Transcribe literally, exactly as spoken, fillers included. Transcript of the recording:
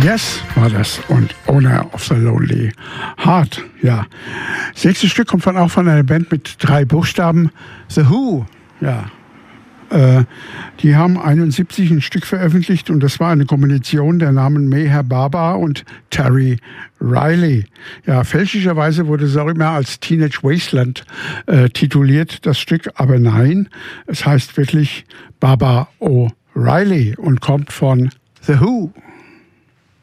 Yes war das und Owner of the Lonely Heart. Ja. Das nächste Stück kommt von, auch von einer Band mit drei Buchstaben. The Who. Ja. Äh, die haben einundsiebzig ein Stück veröffentlicht und das war eine Kombination der Namen Meher Baba und Terry Riley. Ja, fälschlicherweise wurde es auch immer als Teenage Wasteland äh, tituliert, das Stück, aber nein, es heißt wirklich Baba O'Reilly und kommt von The Who.